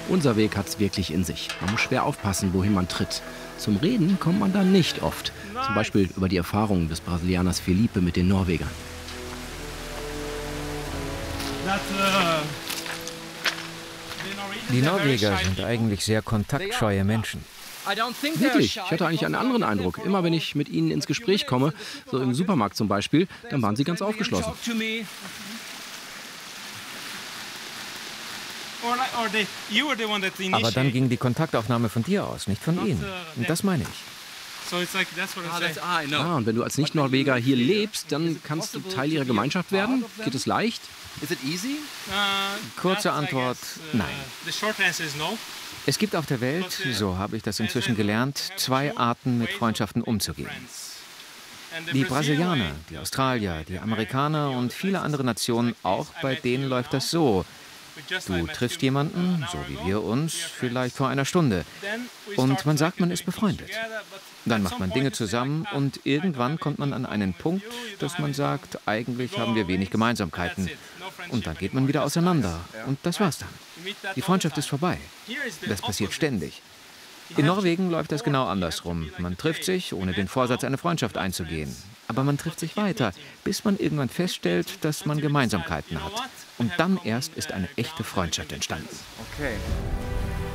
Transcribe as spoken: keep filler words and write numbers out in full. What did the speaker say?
Unser Weg hat's wirklich in sich. Man muss schwer aufpassen, wohin man tritt. Zum Reden kommt man da nicht oft. Zum Beispiel über die Erfahrungen des Brasilianers Felipe mit den Norwegern. Die Norweger sind eigentlich sehr kontaktscheue Menschen. Wirklich? Ich hatte eigentlich einen anderen Eindruck. Immer wenn ich mit ihnen ins Gespräch komme, so im Supermarkt zum Beispiel, dann waren sie ganz aufgeschlossen. Aber dann ging die Kontaktaufnahme von dir aus, nicht von ihnen. Und das meine ich. Ah, und wenn du als Nicht-Norweger hier lebst, dann kannst du Teil ihrer Gemeinschaft werden? Geht es leicht? Kurze Antwort, nein. Es gibt auf der Welt, so habe ich das inzwischen gelernt, zwei Arten, mit Freundschaften umzugehen. Die Brasilianer, die Australier, die Amerikaner und viele andere Nationen, auch bei denen läuft das so. Du triffst jemanden, so wie wir uns, vielleicht vor einer Stunde. Und man sagt, man ist befreundet. Dann macht man Dinge zusammen und irgendwann kommt man an einen Punkt, dass man sagt, eigentlich haben wir wenig Gemeinsamkeiten. Und dann geht man wieder auseinander. Und das war's dann. Die Freundschaft ist vorbei. Das passiert ständig. In Norwegen läuft das genau andersrum. Man trifft sich, ohne den Vorsatz, eine Freundschaft einzugehen. Aber man trifft sich weiter, bis man irgendwann feststellt, dass man Gemeinsamkeiten hat. Und dann erst ist eine echte Freundschaft entstanden. Okay.